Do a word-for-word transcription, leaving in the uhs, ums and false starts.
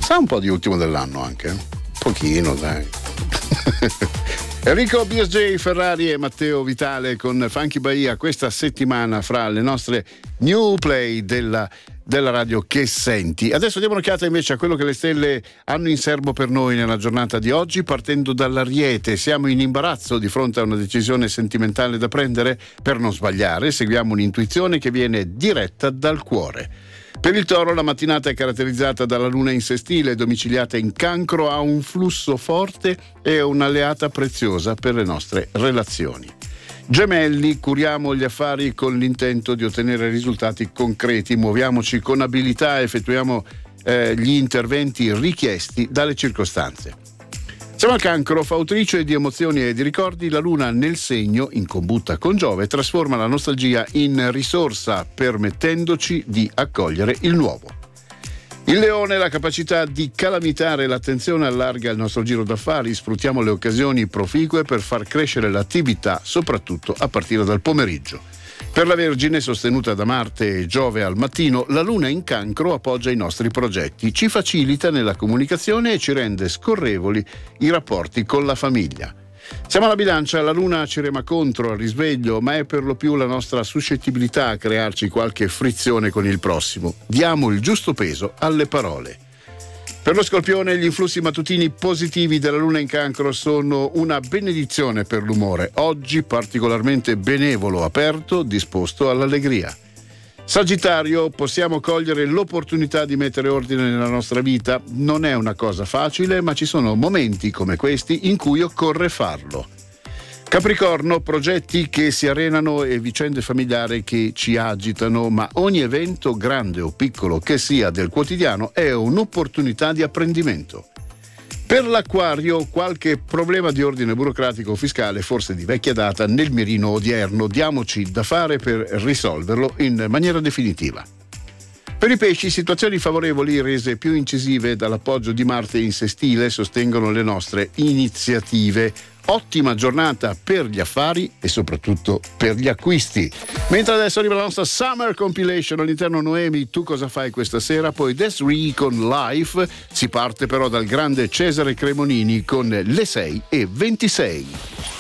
Sa un po' di ultimo dell'anno anche, un pochino, dai. Enrico B S J Ferrari e Matteo Vitale con Funky Bahia questa settimana fra le nostre new play della, della radio che senti. Adesso diamo un'occhiata invece a quello che le stelle hanno in serbo per noi nella giornata di oggi, partendo dall'Ariete. Siamo in imbarazzo di fronte a una decisione sentimentale da prendere? Per non sbagliare seguiamo un'intuizione che viene diretta dal cuore. Per il Toro la mattinata è caratterizzata dalla luna in sestile, domiciliata in Cancro, ha un flusso forte e un'alleata preziosa per le nostre relazioni. Gemelli, curiamo gli affari con l'intento di ottenere risultati concreti, muoviamoci con abilità e effettuiamo eh, gli interventi richiesti dalle circostanze. Siamo al Cancro, fautrice di emozioni e di ricordi. La luna nel segno, in combutta con Giove, trasforma la nostalgia in risorsa, permettendoci di accogliere il nuovo. Il Leone, la capacità di calamitare l'attenzione allarga il nostro giro d'affari. Sfruttiamo le occasioni proficue per far crescere l'attività, soprattutto a partire dal pomeriggio. Per la Vergine, sostenuta da Marte e Giove al mattino, la Luna in Cancro appoggia i nostri progetti, ci facilita nella comunicazione e ci rende scorrevoli i rapporti con la famiglia. Siamo alla Bilancia, la Luna ci rema contro al risveglio, ma è per lo più la nostra suscettibilità a crearci qualche frizione con il prossimo. Diamo il giusto peso alle parole. Per lo Scorpione, gli influssi mattutini positivi della Luna in Cancro sono una benedizione per l'umore, oggi particolarmente benevolo, aperto, disposto all'allegria. Sagittario, possiamo cogliere l'opportunità di mettere ordine nella nostra vita. Non è una cosa facile, ma ci sono momenti come questi in cui occorre farlo. Capricorno, progetti che si arenano e vicende familiari che ci agitano, ma ogni evento, grande o piccolo che sia del quotidiano, è un'opportunità di apprendimento. Per l'Acquario, qualche problema di ordine burocratico o fiscale, forse di vecchia data, nel mirino odierno. Diamoci da fare per risolverlo in maniera definitiva. Per i Pesci, situazioni favorevoli rese più incisive dall'appoggio di Marte in sestile sostengono le nostre iniziative. Ottima giornata per gli affari e soprattutto per gli acquisti. Mentre adesso arriva la nostra Summer Compilation all'interno. Noemi, tu cosa fai questa sera? Poi Desiree con Life. Si parte però dal grande Cesare Cremonini con le sei e ventisei.